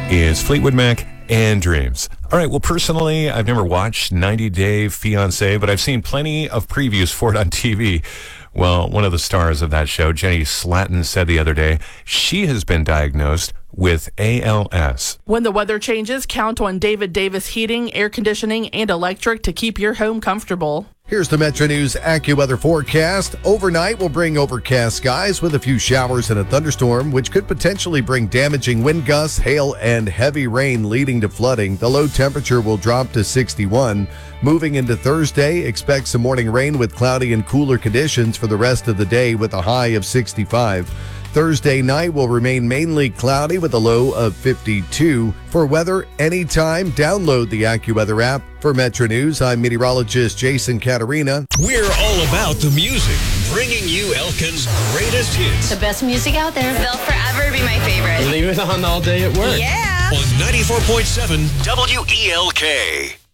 is Fleetwood Mac and Dreams. All right, well, personally, I've never watched 90 Day Fiancé, but I've seen plenty of previews for it on TV. Well, one of the stars of that show, Jenny Slatten, said the other day she has been diagnosed with ALS. When the weather changes, count on David Davis Heating, Air Conditioning, and Electric to keep your home comfortable. Here's the Metro News AccuWeather forecast. Overnight will bring overcast skies with a few showers and a thunderstorm, which could potentially bring damaging wind gusts, hail, and heavy rain leading to flooding. The low temperature will drop to 61. Moving into Thursday, expect some morning rain with cloudy and cooler conditions for the rest of the day with a high of 65. Thursday night will remain mainly cloudy with a low of 52. For weather anytime, download the AccuWeather app. For Metro News, I'm meteorologist Jason Caterina. We're all about the music, bringing you Elkin's greatest hits. The best music out there. They'll forever be my favorite. Leave it on all day at work. Yeah. On 94.7 WELK.